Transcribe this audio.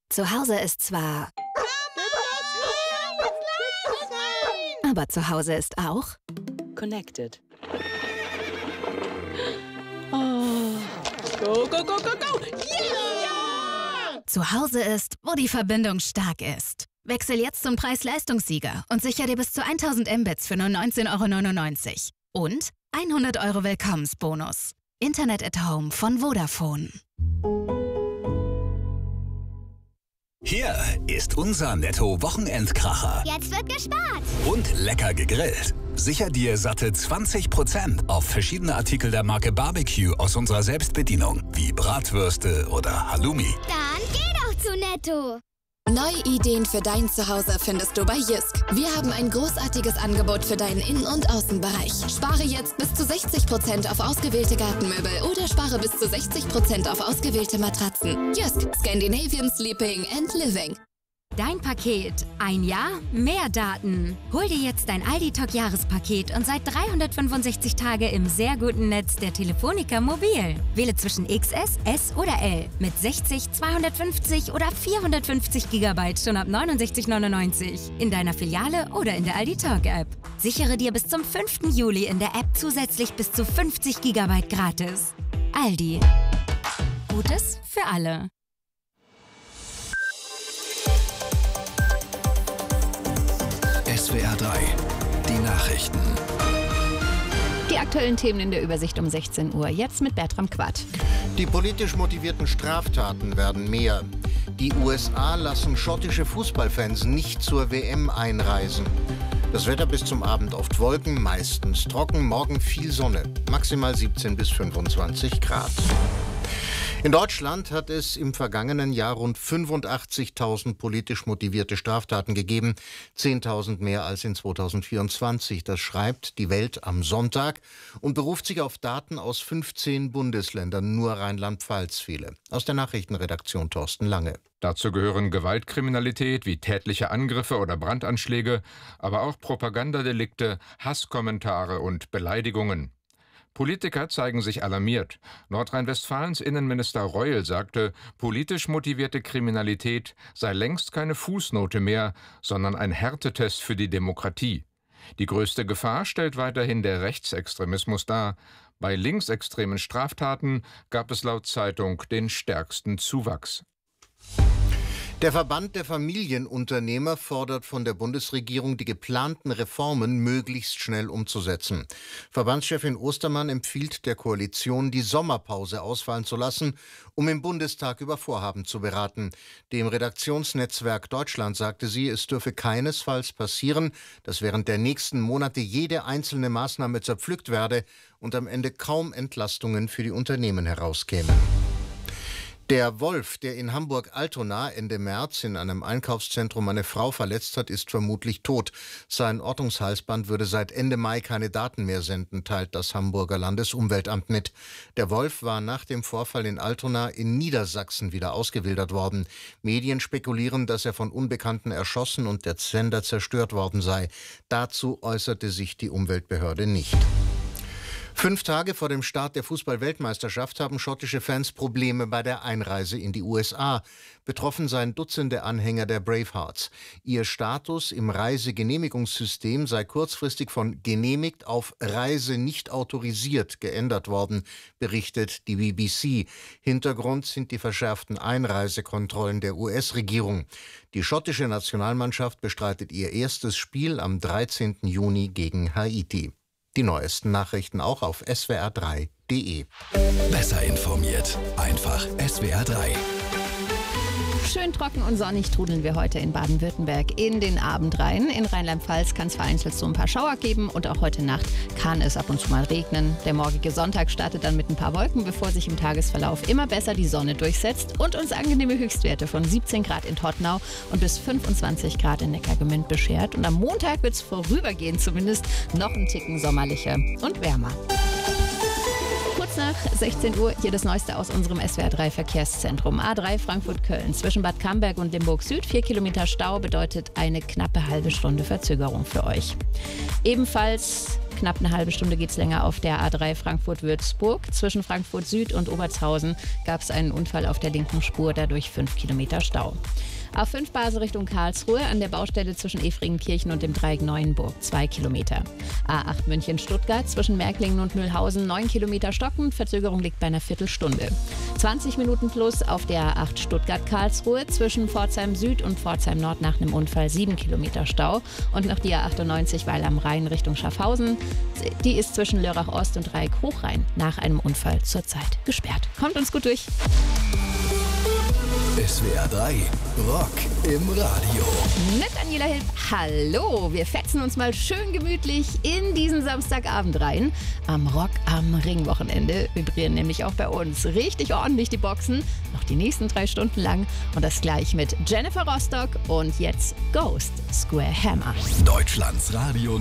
Zu Hause ist zwar... Aber zu Hause ist auch... Connected. Oh. Go, go, go, go, go! Yeah! Zu Hause ist, wo die Verbindung stark ist. Wechsel jetzt zum Preis-Leistungssieger und sicher dir bis zu 1000 Mbits für nur 19,99 € und 100 € Willkommensbonus. Internet at Home von Vodafone. Hier ist unser Netto-Wochenendkracher. Jetzt wird gespart. Und lecker gegrillt. Sicher dir satte 20% auf verschiedene Artikel der Marke Barbecue aus unserer Selbstbedienung, wie Bratwürste oder Halloumi. Dann geh doch zu Netto. Neue Ideen für dein Zuhause findest du bei Jysk. Wir haben ein großartiges Angebot für deinen Innen- und Außenbereich. Spare jetzt bis zu 60% auf ausgewählte Gartenmöbel oder spare bis zu 60% auf ausgewählte Matratzen. Jysk, Scandinavian Sleeping and Living. Dein Paket. Ein Jahr, mehr Daten. Hol dir jetzt dein Aldi-Talk-Jahrespaket und seit 365 Tage im sehr guten Netz der Telefonica Mobil. Wähle zwischen XS, S oder L mit 60, 250 oder 450 GB schon ab 69,99 in deiner Filiale oder in der Aldi-Talk-App. Sichere dir bis zum 5. Juli in der App zusätzlich bis zu 50 GB gratis. Aldi. Gutes für alle. SWR 3, die Nachrichten. Die aktuellen Themen in der Übersicht um 16 Uhr. Jetzt mit Bertram Quadt. Die politisch motivierten Straftaten werden mehr. Die USA lassen schottische Fußballfans nicht zur WM einreisen. Das Wetter bis zum Abend oft Wolken, meistens trocken, morgen viel Sonne. Maximal 17 bis 25 Grad. In Deutschland hat es im vergangenen Jahr rund 85.000 politisch motivierte Straftaten gegeben, 10.000 mehr als in 2024. Das schreibt die Welt am Sonntag und beruft sich auf Daten aus 15 Bundesländern, nur Rheinland-Pfalz viele. Aus der Nachrichtenredaktion Thorsten Lange. Dazu gehören Gewaltkriminalität wie tätliche Angriffe oder Brandanschläge, aber auch Propagandadelikte, Hasskommentare und Beleidigungen. Politiker zeigen sich alarmiert. Nordrhein-Westfalens Innenminister Reul sagte, politisch motivierte Kriminalität sei längst keine Fußnote mehr, sondern ein Härtetest für die Demokratie. Die größte Gefahr stellt weiterhin der Rechtsextremismus dar. Bei linksextremen Straftaten gab es laut Zeitung den stärksten Zuwachs. Der Verband der Familienunternehmer fordert von der Bundesregierung, die geplanten Reformen möglichst schnell umzusetzen. Verbandschefin Ostermann empfiehlt der Koalition, die Sommerpause ausfallen zu lassen, um im Bundestag über Vorhaben zu beraten. Dem Redaktionsnetzwerk Deutschland sagte sie, es dürfe keinesfalls passieren, dass während der nächsten Monate jede einzelne Maßnahme zerpflückt werde und am Ende kaum Entlastungen für die Unternehmen herauskämen. Der Wolf, der in Hamburg-Altona Ende März in einem Einkaufszentrum eine Frau verletzt hat, ist vermutlich tot. Sein Ortungshalsband würde seit Ende Mai keine Daten mehr senden, teilt das Hamburger Landesumweltamt mit. Der Wolf war nach dem Vorfall in Altona in Niedersachsen wieder ausgewildert worden. Medien spekulieren, dass er von Unbekannten erschossen und der Sender zerstört worden sei. Dazu äußerte sich die Umweltbehörde nicht. 5 Tage vor dem Start der Fußball-Weltmeisterschaft haben schottische Fans Probleme bei der Einreise in die USA. Betroffen seien Dutzende Anhänger der Bravehearts. Ihr Status im Reisegenehmigungssystem sei kurzfristig von genehmigt auf Reise nicht autorisiert geändert worden, berichtet die BBC. Hintergrund sind die verschärften Einreisekontrollen der US-Regierung. Die schottische Nationalmannschaft bestreitet ihr erstes Spiel am 13. Juni gegen Haiti. Die neuesten Nachrichten auch auf swr3.de. Besser informiert. Einfach SWR 3. Schön trocken und sonnig trudeln wir heute in Baden-Württemberg in den Abend rein. In Rheinland-Pfalz kann es vereinzelt so ein paar Schauer geben und auch heute Nacht kann es ab und zu mal regnen. Der morgige Sonntag startet dann mit ein paar Wolken, bevor sich im Tagesverlauf immer besser die Sonne durchsetzt und uns angenehme Höchstwerte von 17 Grad in Todtnau und bis 25 Grad in Neckargemünd beschert. Und am Montag wird es vorübergehend zumindest noch ein Ticken sommerlicher und wärmer. Kurz nach 16 Uhr hier das Neueste aus unserem SWR3 Verkehrszentrum. A3 Frankfurt-Köln zwischen Bad Camberg und Limburg Süd. 4 Kilometer Stau bedeutet eine knappe halbe Stunde Verzögerung für euch. Ebenfalls Knapp eine halbe Stunde geht es länger auf der A3 Frankfurt-Würzburg. Zwischen Frankfurt Süd und Obertshausen gab es einen Unfall auf der linken Spur, dadurch 5 Kilometer Stau. A5 Basel Richtung Karlsruhe an der Baustelle zwischen Efringenkirchen und dem Dreieck Neuenburg 2 Kilometer. A8 München-Stuttgart zwischen Märklingen und Mühlhausen 9 Kilometer stockend, Verzögerung liegt bei einer Viertelstunde. 20 Minuten plus auf der A8 Stuttgart-Karlsruhe zwischen Pforzheim Süd und Pforzheim Nord nach einem Unfall 7 Kilometer Stau. Und noch die A98 Weil am Rhein Richtung Schaffhausen. Die ist zwischen Lörrach Ost und Dreieck Hochrhein nach einem Unfall zurzeit gesperrt. Kommt uns gut durch. SWR 3 Rock im Radio. Mit Daniela Hilb. Hallo, wir fetzen uns mal schön gemütlich in diesen Samstagabend rein. Am Rock am Ring Wochenende vibrieren nämlich auch bei uns richtig ordentlich die Boxen. Noch die nächsten 3 Stunden lang. Und das gleich mit Jennifer Rostock und jetzt Ghost Square Hammer. Deutschlands Radio